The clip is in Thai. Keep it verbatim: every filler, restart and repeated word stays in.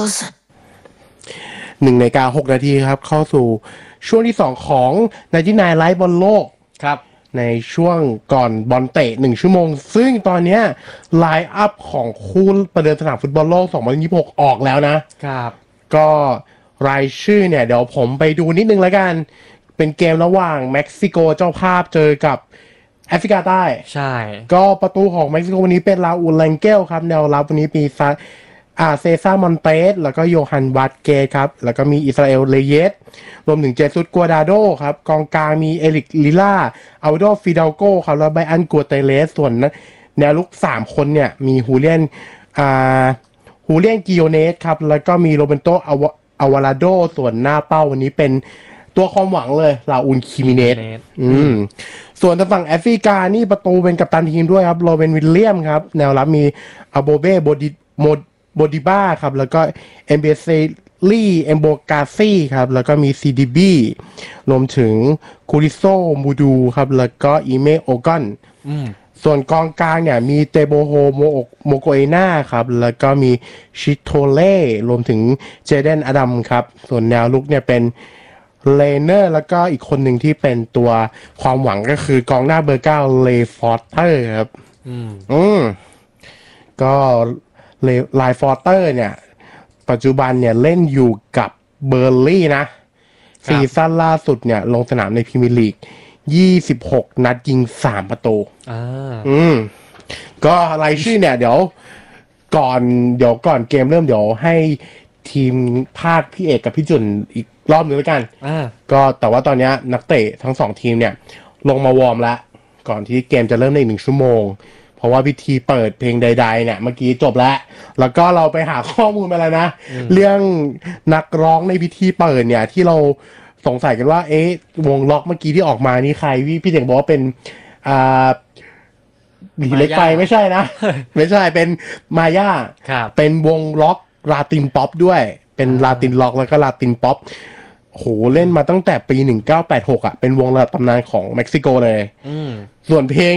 close หนึ่งนาฬิกาหกนาทีครับเข้าสู่ช่วงที่สองของไนน์ตี้ไนน์ไลฟ์บอลโลกครับในช่วงก่อนบอลเตะหนึ่งชั่วโมงซึ่งตอนนี้ไลน์อัพของคู่ประเดิมสนามฟุตบอลโลกสองพันยี่สิบหกออกแล้วนะครับก็รายชื่อเนี่ยเดี๋ยวผมไปดูนิดนึงแล้วกันเป็นเกมระหว่างเม็กซิโกเจ้าภาพเจอกับแอฟริกาใต้ใช่ก็ประตูของเม็กซิโกวันนี้เป็นลาอูลแลงเกลครับแนวรับวันนี้มีซาอาเซซ่ามอนเตสแล้วก็โยฮันวาดเกตครับแล้วก็มีอิสราเอลเลเยสรวมถึงเจสุสกัวดาโดครับกองกลางมีเอริกลิล่าอัลโดฟิดาลโกครับแล้วไบอันกัวเตเลสส่วนแนวลุกสามคนเนี่ยมีฮูเลียนอ่าฮูเลียนกิโอเนสครับแล้วก็มีโรเบนโตอาวาลาโดส่วนหน้าเป้าวันนี้เป็นตัวความหวังเลยลาอูลคิมิเนสอืมส่วนทางฝั่งแอฟริกานี่ประตูเป็นกัปตันทีมด้วยครับโรเบนวิลเลียมครับแนวรับมีอาโบเบ้โบดิโมโบดิบ้าครับแล้วก็เอ็มเบเซลี่เอมโบกาซี่ครับแล้วก็มีซีดีบีรวมถึงคูริโซมูดูครับแล้วก็อีเมโอกอนส่วนกองกลางเนี่ยมีเตโบโฮโมโมโกเอนาครับแล้วก็มีชิโตเล่รวมถึงเจเดนอดัมครับส่วนแนวลุกเนี่ยเป็นเลเนอร์แล้วก็อีกคนหนึ่งที่เป็นตัวความหวังก็คือกองหน้าเบอร์เก้าเลฟอร์เตอร์ครับอืมอืมก็ไลฟอร์เตอร์เนี่ยปัจจุบันเนี่ยเล่นอยู่กับเบอร์ลี่นะซีซั่นล่าสุดเนี่ยลงสนามในพรีเมียร์ลีกยี่สิบหกนัดยิงสามประตูอ่าอืมก็รายชื่อเนี่ยเดี๋ยวก่อนเดี๋ยวก่อนเกมเริ่มเดี๋ยวให้ทีมภาคพี่เอกกับพี่จุนอีกรอบนึงแล้วกันอ่าก็แต่ว่าตอนนี้นักเตะทั้งสองทีมเนี่ยลงมาวอร์มแล้วก่อนที่เกมจะเริ่มในหนึ่งชั่วโมงเพราะว่าพิธีเปิดเพลงใดๆเนี่ยเมื่อกี้จบแล้วแล้วก็เราไปหาข้อมูลมาแล้วนะเรื่องนักร้องในพิธีเปิดเนี่ยที่เราสงสัยกันว่าเอ๊ะวงล็อกเมื่อกี้ที่ออกมานี่ใครพี่พี่เจ๋งบอกว่าเป็นอ่าดีเล็กไปไม่ใช่นะ ไม่ใช่เป็นมาย่าเป็นวงล็อกลาตินป๊อปด้วยเป็นลาตินล็อกแล้วก็ลาตินป๊อปโหเล่นมาตั้งแต่ปีหนึ่งเก้าแปดหกอ่ะเป็นวงระดับตำนานของเม็กซิโกเลยส่วนเพลง